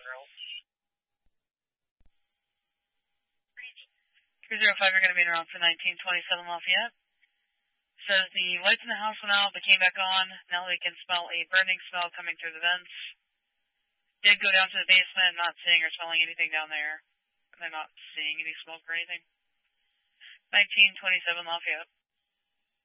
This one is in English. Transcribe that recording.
305, you're going to be around for 1927 Lafayette. Says the lights in the house went out, but came back on. Now they can smell a burning smell coming through the vents. Did go down to the basement, not seeing or smelling anything down there. And they're not seeing any smoke or anything. 1927 Lafayette.